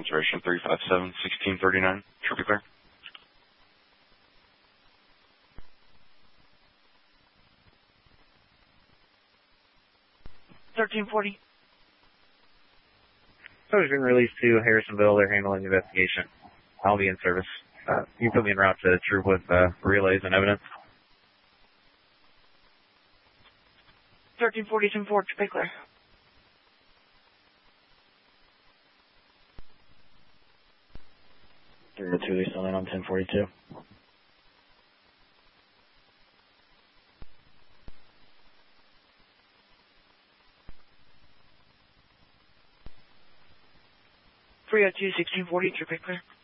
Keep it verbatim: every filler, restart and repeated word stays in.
observation three five seven, sixteen thirty-nine. Should be clear. thirteen forty. So has been released to Harrisonville. They're handling the investigation. I'll be in service. Uh, you can put me en route to Troop with uh, relays and evidence. thirteen forty, ten four, to be clear. three oh two, they still in on ten forty-two. three oh two, sixteen forty, to be clear.